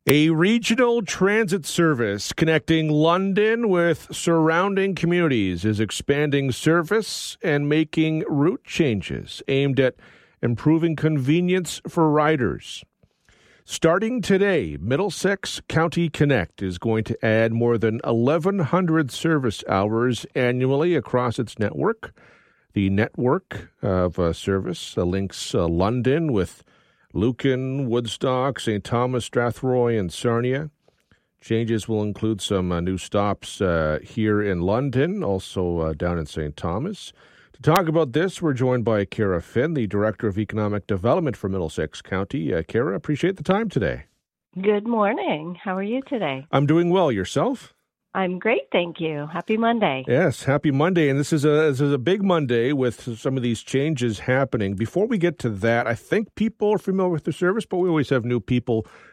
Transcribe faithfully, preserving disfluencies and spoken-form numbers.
A regional transit service connecting London with surrounding communities is expanding service and making route changes aimed at improving convenience for riders. Starting today, Middlesex County Connect is going to add more than eleven hundred service hours annually across its network. The network of uh, service uh, links uh, London with Lucan, Woodstock, Saint Thomas, Strathroy, and Sarnia. Changes will include some uh, new stops uh, here in London, also uh, down in Saint Thomas. To talk about this, we're joined by Kara Finn, the Director of Economic Development for Middlesex County. Uh, Kara, appreciate the time today. Good morning. How are you today? I'm doing well. Yourself? I'm great, thank you. Happy Monday. Yes, happy Monday. And this is a this is a big Monday with some of these changes happening. Before we get to that, I think people are familiar with the service, but we always have new people